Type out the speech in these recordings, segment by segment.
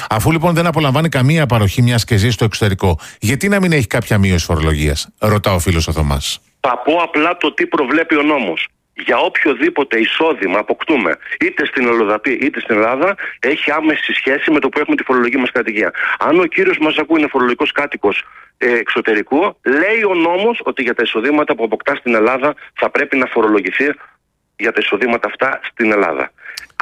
Αφού λοιπόν δεν απολαμβάνει καμία παροχή μιας και ζει στο εξωτερικό, γιατί να μην έχει κάποια μείωση φορολογίας, ρωτά ο φίλος ο Θωμάς. Θα πω απλά το τι προβλέπει ο νόμος. Για οποιοδήποτε εισόδημα αποκτούμε, είτε στην Ολοδαπή είτε στην Ελλάδα, έχει άμεση σχέση με το που έχουμε τη φορολογική μας κατοικία. Αν ο κύριος μας ακούει είναι φορολογικός κάτοικος εξωτερικού, λέει ο νόμος ότι για τα εισοδήματα που αποκτά στην Ελλάδα θα πρέπει να φορολογηθεί για τα εισοδήματα αυτά στην Ελλάδα.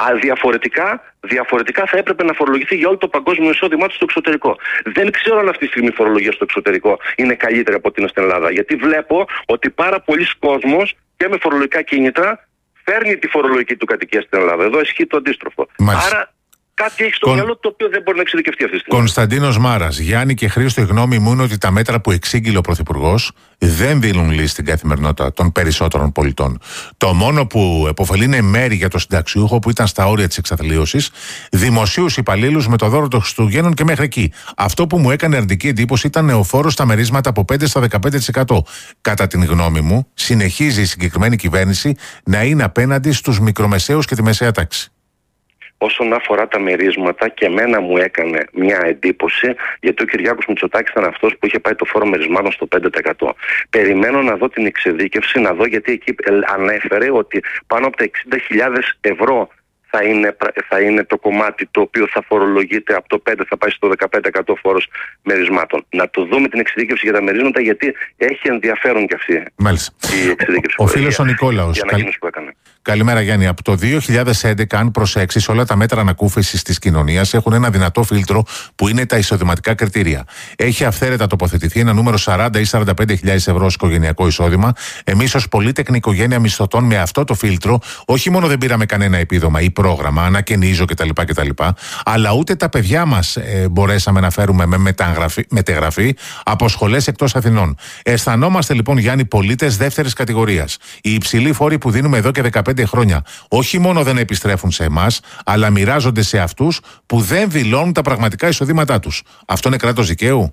Διαφορετικά θα έπρεπε να φορολογηθεί για όλο το παγκόσμιο εισόδημά του στο εξωτερικό. Δεν ξέρω αν αυτή τη στιγμή η φορολογία στο εξωτερικό είναι καλύτερη από ότι είναι στην Ελλάδα. Γιατί βλέπω ότι πάρα πολλοί κόσμος και με φορολογικά κίνητρα φέρνει τη φορολογική του κατοικία στην Ελλάδα. Εδώ ισχύει το αντίστροφο. Μάλιστα. Άρα κάτι έχει στο μυαλό το οποίο δεν μπορεί να εξειδικευτεί αυτή τη στιγμή. Κωνσταντίνος Μάρας. Γιάννη και Χρήστο, η γνώμη μου είναι ότι τα μέτρα που εξήγηλε ο Πρωθυπουργός δεν δίνουν λύση στην καθημερινότητα των περισσότερων πολιτών. Το μόνο που επωφελεί είναι μέρη για το συνταξιούχο που ήταν στα όρια της εξαθλίωσης, δημοσίους υπαλλήλους με το δώρο των Χριστουγέννων και μέχρι εκεί. Αυτό που μου έκανε αρνητική εντύπωση ήταν ο φόρος στα μερίσματα από 5% στα 15%. Κατά την γνώμη μου, συνεχίζει η συγκεκριμένη κυβέρνηση να είναι απέναντι στους μικρομεσαίους και τη μεσαία τάξη. Όσον αφορά τα μερίσματα, και εμένα μου έκανε μια εντύπωση, γιατί ο Κυριάκος Μητσοτάκης ήταν αυτός που είχε πάει το φόρο μερισμάτων στο 5%. Περιμένω να δω την εξειδίκευση, να δω, γιατί εκεί ανέφερε ότι πάνω από τα 60.000 ευρώ θα είναι το κομμάτι το οποίο θα φορολογείται, από το 5% θα πάει στο 15% φόρος μερισμάτων. Να το δούμε την εξειδίκευση για τα μερίσματα, γιατί έχει ενδιαφέρον και αυτή η εξειδίκευση. Ο φίλος ο Νικόλαος. Καλημέρα Γιάννη. Από το 2011, αν προσέξεις, όλα τα μέτρα ανακούφισης της κοινωνίας έχουν ένα δυνατό φίλτρο που είναι τα εισοδηματικά κριτήρια. Έχει αυθαίρετα τοποθετηθεί ένα νούμερο 40 ή 45.000 ευρώ ως οικογενειακό εισόδημα. Εμείς ως πολύτεκνη οικογένεια μισθωτών με αυτό το φίλτρο, όχι μόνο δεν πήραμε κανένα επίδομα ή πρόγραμμα, ανακαινίζω κτλ. Αλλά ούτε τα παιδιά μας μπορέσαμε να φέρουμε με μετεγραφή από σχολές εκτός Αθηνών. Αισθανόμαστε λοιπόν, Γιάννη, πολίτες δεύτερης κατηγορίας. Οι υψηλοί φόροι που δίνουμε εδώ και 15 χρόνια όχι μόνο δεν επιστρέφουν σε εμάς, αλλά μοιράζονται σε αυτούς που δεν δηλώνουν τα πραγματικά εισοδήματά τους. Αυτό είναι κράτος δικαίου?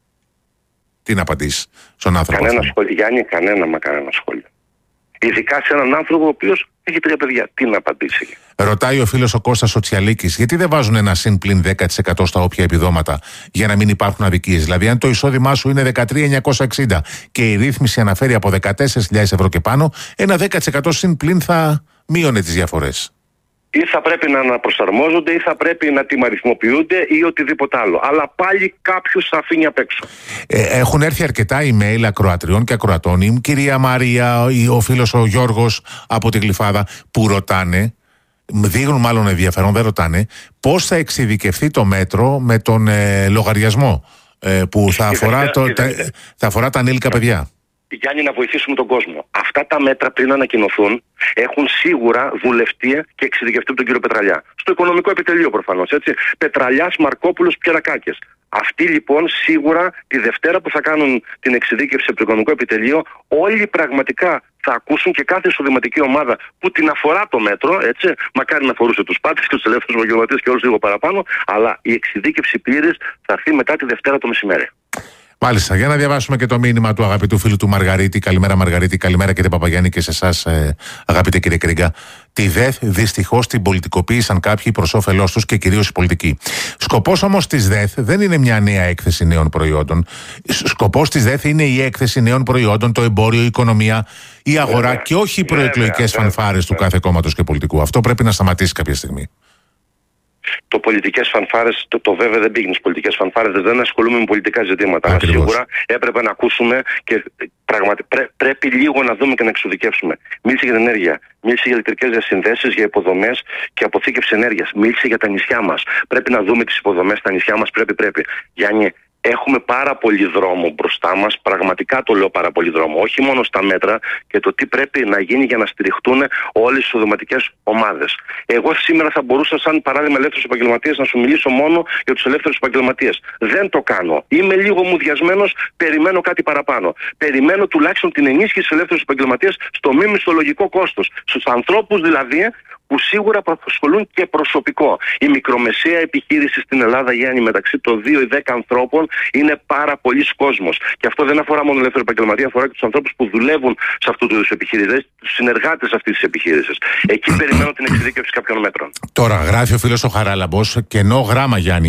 Τι να απαντήσεις στον άνθρωπο? Κανένα σχόλιο, Γιάννη, κανένα σχόλιο. Ειδικά σε έναν άνθρωπο ο οποίος έχει 3 παιδιά. Τι να απαντήσει? Ρωτάει ο φίλος ο Κώστας Σοτσιαλίκης, γιατί δεν βάζουν ένα συν πλην 10% στα όποια επιδόματα για να μην υπάρχουν αδικίες? Δηλαδή, αν το εισόδημά σου είναι 13.960 και η ρύθμιση αναφέρει από 14.000 ευρώ και πάνω, ένα 10% συν πλην θα μείωνε τις διαφορές. Ή θα πρέπει να αναπροσαρμόζονται, ή θα πρέπει να τιμαριθμοποιούνται, ή οτιδήποτε άλλο. Αλλά πάλι κάποιος θα αφήνει απ' έξω. Έχουν έρθει αρκετά email ακροατριών και ακροατών, η κυρία Μαρία, ο φίλος ο Γιώργος από τη Γλυφάδα, που ρωτάνε, δείχνουν μάλλον ενδιαφέρον, δεν ρωτάνε, πώς θα εξειδικευτεί το μέτρο με τον λογαριασμό που θα αφορά τα ανήλικα παιδιά. Γιάννη, να βοηθήσουμε τον κόσμο. Αυτά τα μέτρα πριν ανακοινωθούν έχουν σίγουρα δουλευτεί και εξειδικευτεί από τον κύριο Πετραλιά. Στο οικονομικό επιτελείο προφανώς, έτσι. Πετραλιάς, Μαρκόπουλος, Πιερακάκες. Αυτοί λοιπόν σίγουρα τη Δευτέρα που θα κάνουν την εξειδίκευση από το οικονομικό επιτελείο, όλοι πραγματικά θα ακούσουν, και κάθε εισοδηματική ομάδα που την αφορά το μέτρο, έτσι. Μακάρι να αφορούσε τους πάτες και τους ελεύθερους επαγγελματίες και όλους λίγο παραπάνω, αλλά η εξειδίκευση πλήρης θα έρθει μετά τη Δευτέρα το μεσημέρι. Μάλιστα, για να διαβάσουμε και το μήνυμα του αγαπητού φίλου του Μαργαρίτη. Καλημέρα Μαργαρίτη, καλημέρα κύριε Παπαγιάννη και σε εσάς αγαπητέ κύριε Κρίγκα. Τη ΔΕΘ δυστυχώς την πολιτικοποίησαν κάποιοι προς όφελός τους και κυρίως οι πολιτικοί. Σκοπός όμως της ΔΕΘ δεν είναι μια νέα έκθεση νέων προϊόντων. Σκοπός της ΔΕΘ είναι η έκθεση νέων προϊόντων, το εμπόριο, η οικονομία, η αγορά και όχι οι προεκλογικές φανφάρες του κάθε κόμματος και πολιτικού. Αυτό πρέπει να σταματήσει κάποια στιγμή. Το πολιτικές φανφάρες, το βέβαια δεν πήγαινε στις πολιτικές φανφάρες, δεν ασχολούμαι με πολιτικά ζητήματα. Αλλά σίγουρα έπρεπε να ακούσουμε και πρέπει λίγο να δούμε και να εξουδικεύσουμε. Μίλησε για την ενέργεια, μίλησε για ηλεκτρικές διασυνδέσεις, για υποδομές και αποθήκευση ενέργειας. Μίλησε για τα νησιά μας. Πρέπει να δούμε τις υποδομές στα νησιά μας. Πρέπει. Γιάννη, έχουμε πάρα πολύ δρόμο μπροστά μας, πραγματικά το λέω, πάρα πολύ δρόμο. Όχι μόνο στα μέτρα και το τι πρέπει να γίνει για να στηριχτούν όλες οι εισοδηματικές ομάδες. Εγώ σήμερα θα μπορούσα, σαν παράδειγμα ελεύθερος επαγγελματίας, να σου μιλήσω μόνο για τους ελεύθερους επαγγελματίες. Δεν το κάνω. Είμαι λίγο μουδιασμένος, περιμένω κάτι παραπάνω. Περιμένω τουλάχιστον την ενίσχυση στους ελεύθερους επαγγελματίες στο μη μισθολογικό κόστος. Στους ανθρώπους δηλαδή που σίγουρα απασχολούν και προσωπικό. Η μικρομεσαία επιχείρηση στην Ελλάδα, Γιάννη, μεταξύ των 2 ή 10 ανθρώπων είναι πάρα πολλοί κόσμος. Και αυτό δεν αφορά μόνο ελεύθερο επαγγελματία, αφορά και τους ανθρώπους που δουλεύουν σε αυτού του είδους επιχειρήσεις, τους συνεργάτες αυτής της επιχείρησης. Εκεί περιμένω την εξειδίκευση κάποιων μέτρων. Τώρα, γράφει ο φίλος ο Χαράλαμπος, κενό γράμμα, Γιάννη.